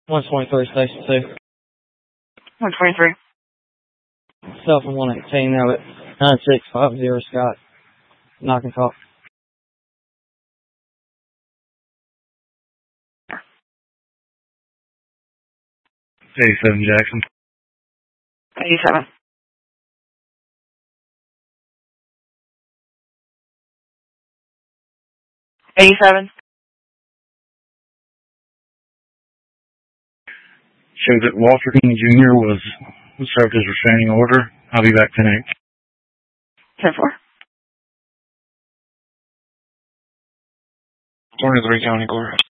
123, Station 2. 123. Cell from 118, now at 9650 Scott. Knock and talk. '87 Jackson. 87. '87. Showed that Walter King Jr. was served his restraining order. I'll be back tonight. 10-4. 23 County Court.